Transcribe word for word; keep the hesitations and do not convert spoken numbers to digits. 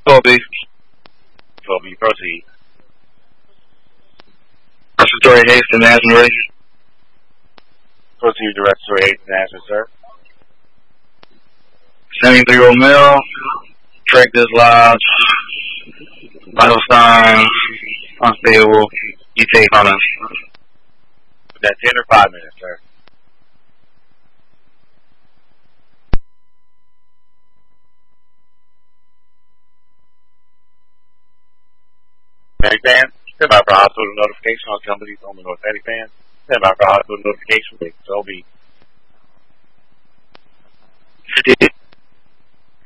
twelve B. twelve B, proceed. Respiratory haste and asthma ready. Proceed to respiratory haste and asthma, sir. seventy-three-year-old male. Track dislodge. Vital signs. Unstable. You take comments. That's ten or five minutes, sir. Medipan, stand by for hospital notification on companies on the North Medipan. Stand by for hospital notification, please. So be. fifty-eight.